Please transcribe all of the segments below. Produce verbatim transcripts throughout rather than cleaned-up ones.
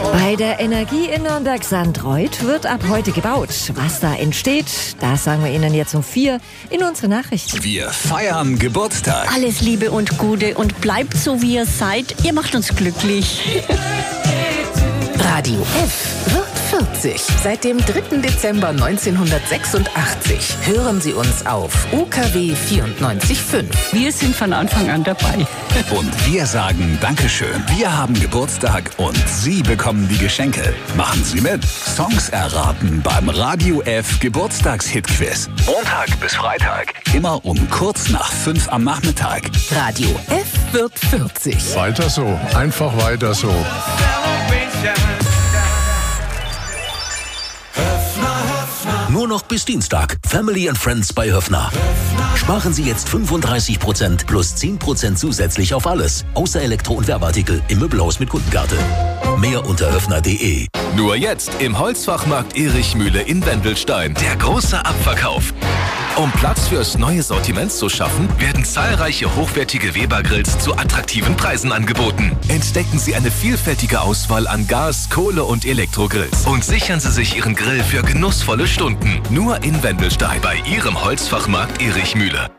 Bei der Energie in Nürnberg-Sandreuth wird ab heute gebaut. Was da entsteht, das sagen wir Ihnen jetzt um vier in unseren Nachrichten. Wir feiern Geburtstag. Alles Liebe und Gute und bleibt so, wie ihr seid. Ihr macht uns glücklich. Radio F wird vierzig. Seit dem dritten Dezember neunzehnhundertsechsundachtzig hören Sie uns auf U K W vierundneunzig Komma fünf. Wir sind von Anfang an dabei. Und wir sagen Dankeschön. Wir haben Geburtstag und Sie bekommen die Geschenke. Machen Sie mit. Songs erraten beim Radio F Geburtstagshit-Quiz. Montag bis Freitag. Immer um kurz nach fünf am Nachmittag. Radio F wird vierzig. Weiter so. Einfach weiter so. Nur noch bis Dienstag. Family and Friends bei Höffner. Sparen Sie jetzt fünfunddreißig Prozent plus zehn Prozent zusätzlich auf alles. Außer Elektro- und Werbeartikel im Möbelhaus mit Kundenkarte. Mehr unter höffner punkt de. Nur jetzt im Holzfachmarkt Erichmühle in Wendelstein. Der große Abverkauf. Um Platz fürs neue Sortiment zu schaffen, werden zahlreiche hochwertige Weber-Grills zu attraktiven Preisen angeboten. Entdecken Sie eine vielfältige Auswahl an Gas-, Kohle- und Elektrogrills und sichern Sie sich Ihren Grill für genussvolle Stunden. Nur in Wendelstein bei Ihrem Holzfachmarkt Erichmühle.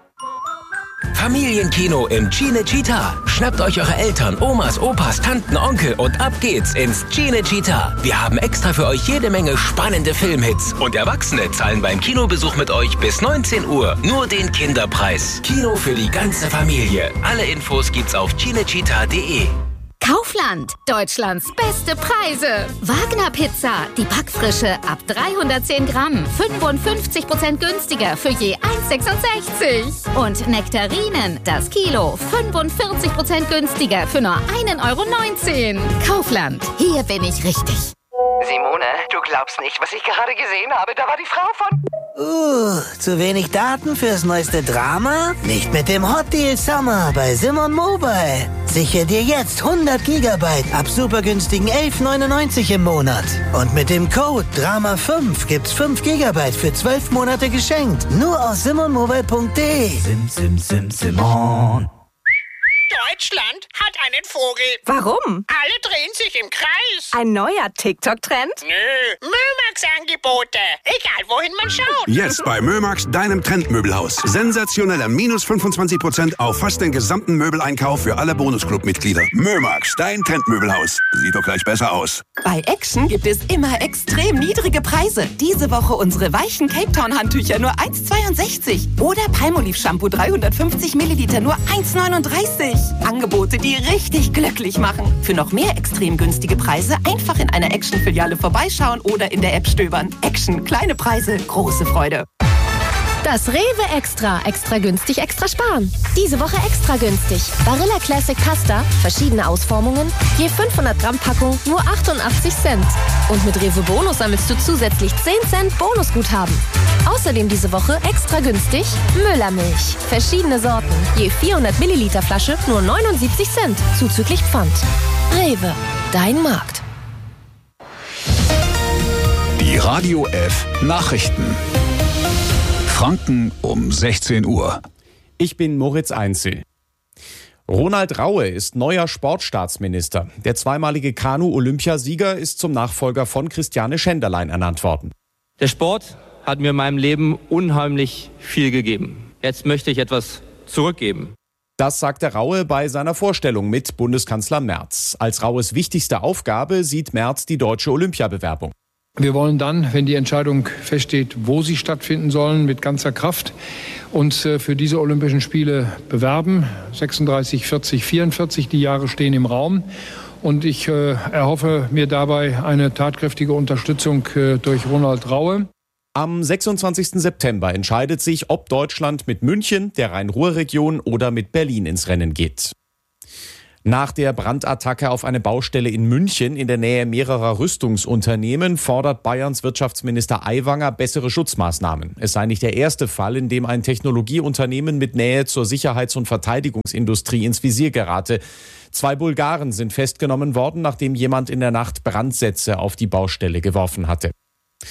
Familienkino im Cinecittà. Schnappt euch eure Eltern, Omas, Opas, Tanten, Onkel und ab geht's ins Cinecittà. Wir haben extra für euch jede Menge spannende Filmhits. Und Erwachsene zahlen beim Kinobesuch mit euch bis neunzehn Uhr nur den Kinderpreis. Kino für die ganze Familie. Alle Infos gibt's auf cinecittà punkt de. Kaufland, Deutschlands beste Preise. Wagner Pizza, die Backfrische ab dreihundertzehn Gramm, fünfundfünfzig Prozent günstiger für je eins Komma sechsundsechzig. Und Nektarinen, das Kilo, fünfundvierzig Prozent günstiger für nur ein Euro neunzehn. Kaufland, hier bin ich richtig. Simone, du glaubst nicht, was ich gerade gesehen habe. Da war die Frau von... Uh, zu wenig Daten fürs neueste Drama? Nicht mit dem Hot Deal Summer bei Simon Mobile. Sichere dir jetzt hundert Gigabyte ab super günstigen elf neunundneunzig im Monat. Und mit dem Code Drama fünf gibt's fünf Gigabyte für zwölf Monate geschenkt. Nur aus simon mobile punkt de. Sim, sim, sim, Simon. Deutschland hat einen Vogel. Warum? Alle drehen sich im Kreis. Ein neuer TikTok-Trend? Nö, Mömax-Angebote. Egal, wohin man schaut. Jetzt bei Mömax, deinem Trendmöbelhaus. Sensationeller minus fünfundzwanzig Prozent auf fast den gesamten Möbeleinkauf für alle Bonusclub-Mitglieder. Mömax, dein Trendmöbelhaus. Sieht doch gleich besser aus. Bei Action gibt es immer extrem niedrige Preise. Diese Woche unsere weichen Cape Town Handtücher nur eins Komma zweiundsechzig. Oder Palmolive Shampoo dreihundertfünfzig Milliliter nur eins Komma neununddreißig. Angebote, die richtig glücklich machen. Für noch mehr extrem günstige Preise einfach in einer Action-Filiale vorbeischauen oder in der App stöbern. Action, kleine Preise, große Freude. Das Rewe Extra. Extra günstig, extra sparen. Diese Woche extra günstig. Barilla Classic Pasta, verschiedene Ausformungen, je fünfhundert Gramm Packung, nur achtundachtzig Cent. Und mit Rewe Bonus sammelst du zusätzlich zehn Cent Bonusguthaben. Außerdem diese Woche extra günstig Müllermilch. Verschiedene Sorten, je vierhundert Milliliter Flasche, nur neunundsiebzig Cent, zuzüglich Pfand. Rewe, dein Markt. Die Radio F Nachrichten. Franken um sechzehn Uhr. Ich bin Moritz Einzel. Ronald Raue ist neuer Sportstaatsminister. Der zweimalige Kanu-Olympiasieger ist zum Nachfolger von Christiane Schenderlein ernannt worden. Der Sport hat mir in meinem Leben unheimlich viel gegeben. Jetzt möchte ich etwas zurückgeben. Das sagte Raue bei seiner Vorstellung mit Bundeskanzler Merz. Als Raues wichtigste Aufgabe sieht Merz die deutsche Olympiabewerbung. Wir wollen dann, wenn die Entscheidung feststeht, wo sie stattfinden sollen, mit ganzer Kraft uns für diese Olympischen Spiele bewerben. sechsunddreißig, vierzig, vierundvierzig, die Jahre stehen im Raum. Und ich äh, erhoffe mir dabei eine tatkräftige Unterstützung äh, durch Ronald Raue. Am sechsundzwanzigsten September entscheidet sich, ob Deutschland mit München, der Rhein-Ruhr-Region oder mit Berlin ins Rennen geht. Nach der Brandattacke auf eine Baustelle in München in der Nähe mehrerer Rüstungsunternehmen fordert Bayerns Wirtschaftsminister Aiwanger bessere Schutzmaßnahmen. Es sei nicht der erste Fall, in dem ein Technologieunternehmen mit Nähe zur Sicherheits- und Verteidigungsindustrie ins Visier gerate. Zwei Bulgaren sind festgenommen worden, nachdem jemand in der Nacht Brandsätze auf die Baustelle geworfen hatte.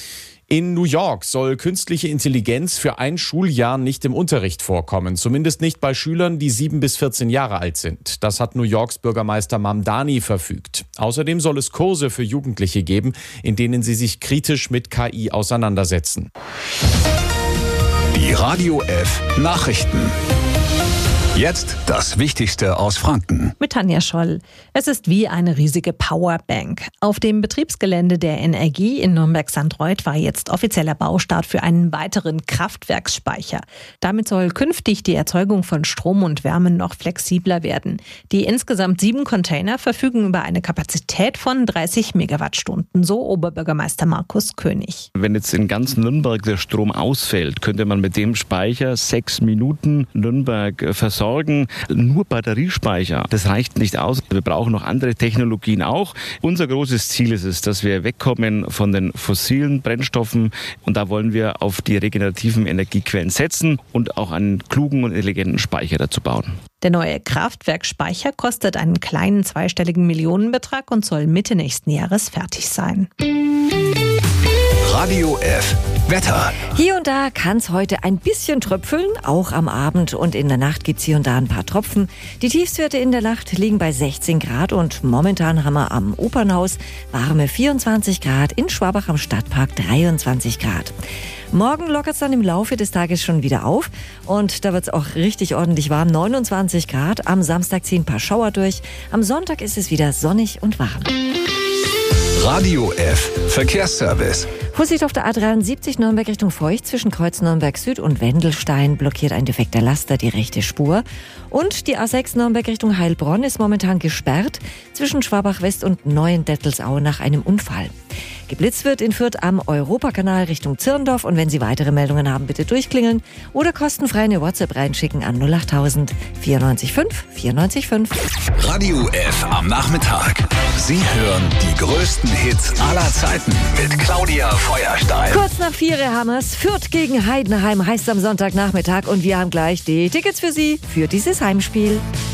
In New York soll künstliche Intelligenz für ein Schuljahr nicht im Unterricht vorkommen. Zumindest nicht bei Schülern, die sieben bis vierzehn Jahre alt sind. Das hat New Yorks Bürgermeister Mamdani verfügt. Außerdem soll es Kurse für Jugendliche geben, in denen sie sich kritisch mit K I auseinandersetzen. Die Radio F Nachrichten. Jetzt das Wichtigste aus Franken. Mit Tanja Scholl. Es ist wie eine riesige Powerbank. Auf dem Betriebsgelände der N R G in Nürnberg-Sandrauth war jetzt offizieller Baustart für einen weiteren Kraftwerksspeicher. Damit soll künftig die Erzeugung von Strom und Wärme noch flexibler werden. Die insgesamt sieben Container verfügen über eine Kapazität von dreißig Megawattstunden, so Oberbürgermeister Markus König. Wenn jetzt in ganz Nürnberg der Strom ausfällt, könnte man mit dem Speicher sechs Minuten Nürnberg versorgen. Nur Batteriespeicher, das reicht nicht aus. Wir brauchen noch andere Technologien auch. Unser großes Ziel ist es, dass wir wegkommen von den fossilen Brennstoffen und da wollen wir auf die regenerativen Energiequellen setzen und auch einen klugen und intelligenten Speicher dazu bauen. Der neue Kraftwerksspeicher kostet einen kleinen zweistelligen Millionenbetrag und soll Mitte nächsten Jahres fertig sein. Radio F Wetter. Hier und da kann es heute ein bisschen tröpfeln, auch am Abend und in der Nacht gibt es hier und da ein paar Tropfen. Die Tiefstwerte in der Nacht liegen bei sechzehn Grad und momentan haben wir am Opernhaus warme vierundzwanzig Grad, in Schwabach am Stadtpark dreiundzwanzig Grad. Morgen lockert es dann im Laufe des Tages schon wieder auf und da wird es auch richtig ordentlich warm, neunundzwanzig Grad. Am Samstag ziehen ein paar Schauer durch, am Sonntag ist es wieder sonnig und warm. Radio F Verkehrsservice. Vorsicht auf der A dreiundsiebzig Nürnberg Richtung Feucht zwischen Kreuz Nürnberg Süd und Wendelstein blockiert ein defekter Laster die rechte Spur. Und die A sechs Nürnberg Richtung Heilbronn ist momentan gesperrt zwischen Schwabach West und Neuendettelsau nach einem Unfall. Geblitzt wird in Fürth am Europakanal Richtung Zirndorf und wenn Sie weitere Meldungen haben, bitte durchklingeln oder kostenfrei eine WhatsApp reinschicken an null achttausend vierundneunzig fünf vierundneunzig fünf. Radio F am Nachmittag. Sie hören die größten Hits aller Zeiten mit Claudia Feuerstein. Kurz nach vier haben wir's. Fürth gegen Heidenheim heißt am Sonntagnachmittag und wir haben gleich die Tickets für Sie für dieses Heimspiel.